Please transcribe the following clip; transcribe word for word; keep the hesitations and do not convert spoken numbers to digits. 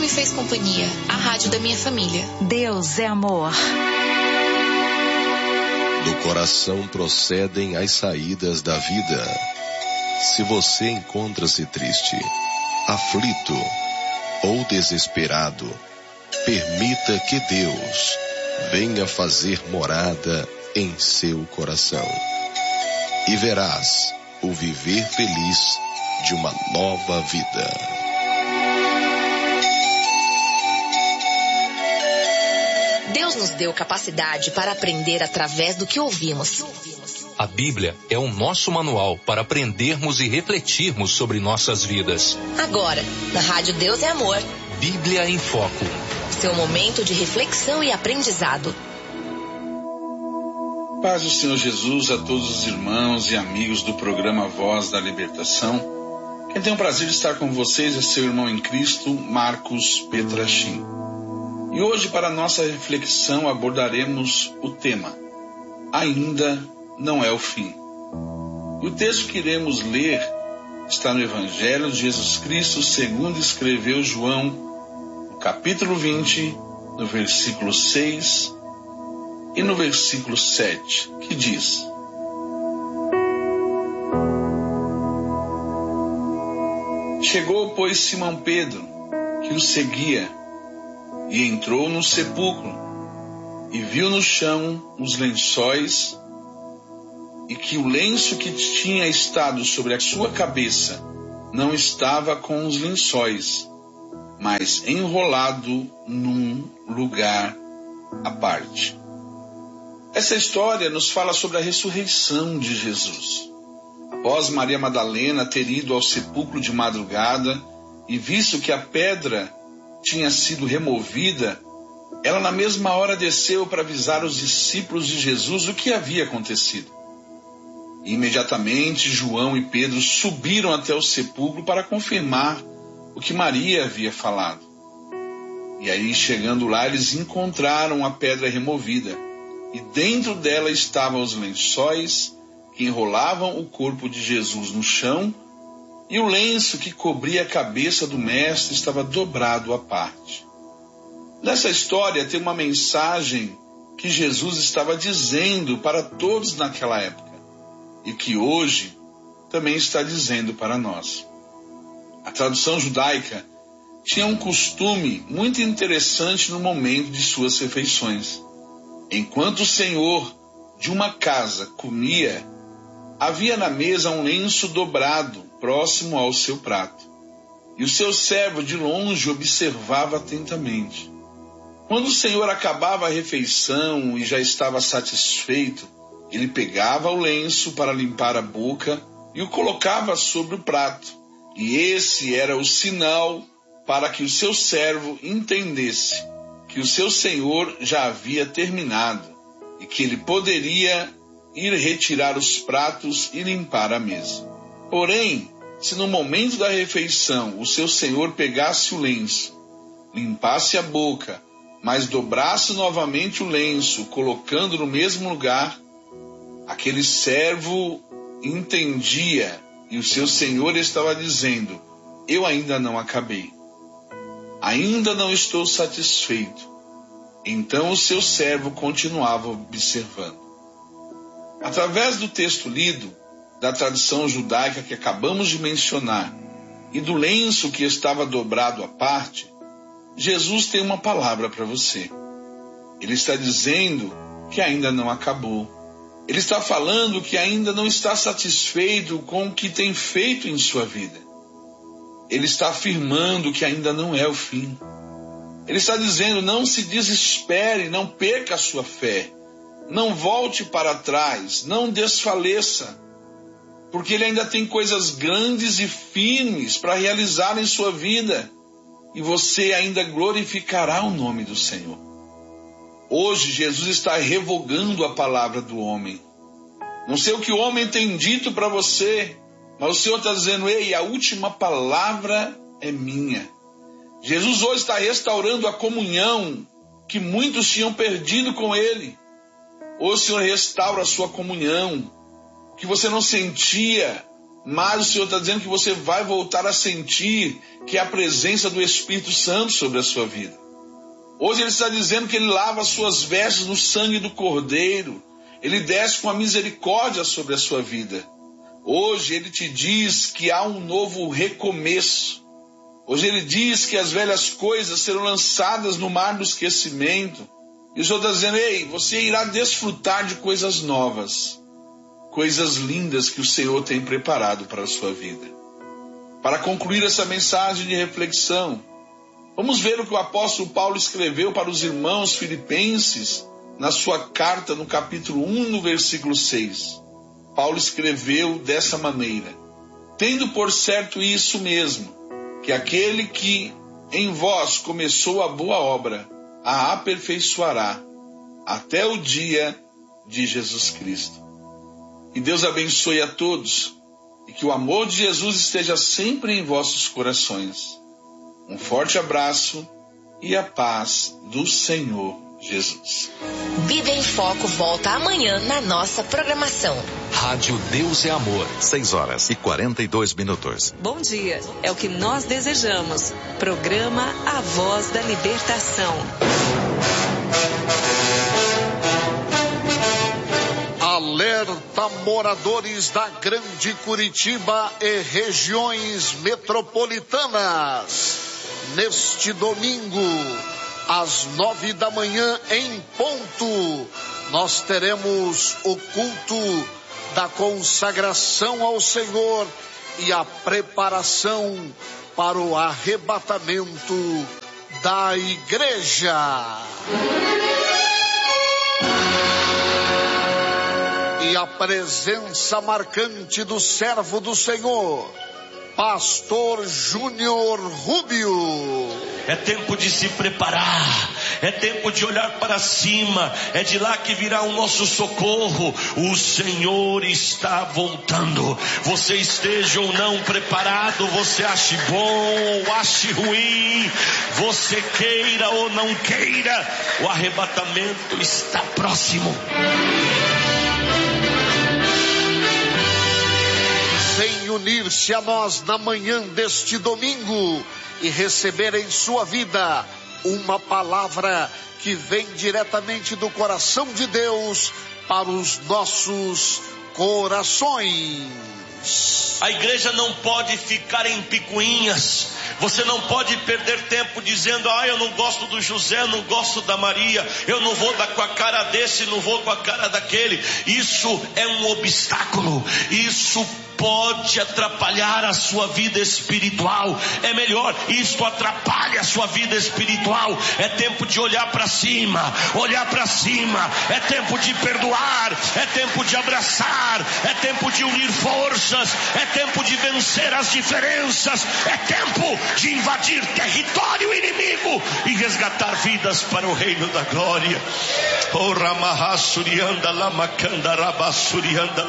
me fez companhia, a rádio da minha família. Deus é amor. Do coração procedem as saídas da vida. Se você encontra-se triste, aflito ou desesperado, permita que Deus venha fazer morada em seu coração. E verás o viver feliz de uma nova vida. Deus nos deu capacidade para aprender através do que ouvimos. A Bíblia é o nosso manual para aprendermos e refletirmos sobre nossas vidas. Agora, na Rádio Deus é Amor. Bíblia em Foco. Seu momento de reflexão e aprendizado. Paz do Senhor Jesus a todos os irmãos e amigos do programa Voz da Libertação. Quem tem o prazer de estar com vocês é seu irmão em Cristo, Marcos Petrachim. E hoje, para nossa reflexão, abordaremos o tema Ainda não é o fim. E o texto que iremos ler está no Evangelho de Jesus Cristo, segundo escreveu João, no capítulo vinte, no versículo seis e no versículo sete, que diz: Chegou, pois, Simão Pedro, que o seguia, e entrou no sepulcro, e viu no chão os lençóis, e que o lenço que tinha estado sobre a sua cabeça não estava com os lençóis, mas enrolado num lugar à parte. Essa história nos fala sobre a ressurreição de Jesus. Após Maria Madalena ter ido ao sepulcro de madrugada e visto que a pedra tinha sido removida, ela na mesma hora desceu para avisar os discípulos de Jesus o que havia acontecido. E imediatamente João e Pedro subiram até o sepulcro para confirmar o que Maria havia falado. E aí, chegando lá, eles encontraram a pedra removida, e dentro dela estavam os lençóis que enrolavam o corpo de Jesus no chão, e o lenço que cobria a cabeça do mestre estava dobrado à parte. Nessa história tem uma mensagem que Jesus estava dizendo para todos naquela época, e que hoje também está dizendo para nós. A tradução judaica tinha um costume muito interessante no momento de suas refeições. Enquanto o senhor de uma casa comia, havia na mesa um lenço dobrado próximo ao seu prato, e o seu servo de longe observava atentamente. Quando o senhor acabava a refeição e já estava satisfeito, ele pegava o lenço para limpar a boca e o colocava sobre o prato, e esse era o sinal para que o seu servo entendesse que o seu senhor já havia terminado e que ele poderia ir retirar os pratos e limpar a mesa. Porém, se no momento da refeição o seu senhor pegasse o lenço, limpasse a boca, mas dobrasse novamente o lenço, colocando no mesmo lugar, aquele servo entendia e o seu senhor estava dizendo: eu ainda não acabei, ainda não estou satisfeito. Então o seu servo continuava observando. Através do texto lido, da tradição judaica que acabamos de mencionar, e do lenço que estava dobrado à parte, Jesus tem uma palavra para você. Ele está dizendo que ainda não acabou. Ele está falando que ainda não está satisfeito com o que tem feito em sua vida. Ele está afirmando que ainda não é o fim. Ele está dizendo: não se desespere, não perca a sua fé. Não volte para trás, não desfaleça. Porque ele ainda tem coisas grandes e firmes para realizar em sua vida. E você ainda glorificará o nome do Senhor. Hoje, Jesus está revogando a palavra do homem. Não sei o que o homem tem dito para você, mas o Senhor está dizendo: ei, a última palavra é minha. Jesus hoje está restaurando a comunhão que muitos tinham perdido com Ele. Hoje o Senhor restaura a sua comunhão, que você não sentia mas o Senhor está dizendo que você vai voltar a sentir que é a presença do Espírito Santo sobre a sua vida. Hoje Ele está dizendo que Ele lava as suas vestes no sangue do Cordeiro. Ele desce com a misericórdia sobre a sua vida. Hoje Ele te diz que há um novo recomeço. Hoje Ele diz que as velhas coisas serão lançadas no mar do esquecimento. E o Senhor está dizendo, ei, você irá desfrutar de coisas novas. Coisas lindas que o Senhor tem preparado para a sua vida. Para concluir essa mensagem de reflexão, vamos ver o que o apóstolo Paulo escreveu para os irmãos filipenses na sua carta no capítulo um, no versículo seis. Paulo escreveu dessa maneira: tendo por certo isso mesmo, que aquele que em vós começou a boa obra, a aperfeiçoará até o dia de Jesus Cristo. E Deus abençoe a todos, e que o amor de Jesus esteja sempre em vossos corações. Um forte abraço e a paz do Senhor Jesus. Vida em Foco volta amanhã na nossa programação. Rádio Deus é Amor. seis horas e quarenta e dois minutos. Bom dia, é o que nós desejamos. Programa A Voz da Libertação. Alerta moradores da Grande Curitiba e regiões metropolitanas. Neste domingo, às nove da manhã em ponto, nós teremos o culto da consagração ao Senhor e a preparação para o arrebatamento da igreja. E a presença marcante do servo do Senhor, Pastor Júnior Rubio. É tempo de se preparar, é tempo de olhar para cima, é de lá que virá o nosso socorro. O Senhor está voltando. Você esteja ou não preparado, você ache bom ou ache ruim, você queira ou não queira, o arrebatamento está próximo. Vem unir-se a nós na manhã deste domingo e receber em sua vida uma palavra que vem diretamente do coração de Deus para os nossos corações. A igreja não pode ficar em picuinhas. Você não pode perder tempo dizendo, ah, eu não gosto do José, eu não gosto da Maria, eu não vou dar com a cara desse, não vou com a cara daquele. Isso é um obstáculo. Isso pode atrapalhar a sua vida espiritual. É melhor, isto atrapalha a sua vida espiritual. É tempo de olhar para cima, olhar para cima. É tempo de perdoar, é tempo de abraçar, é tempo de unir forças, é tempo de vencer as diferenças, é tempo de invadir território inimigo e resgatar vidas para o reino da glória. Oh, Ramahasurianda, Lamakanda, Rabasurianda.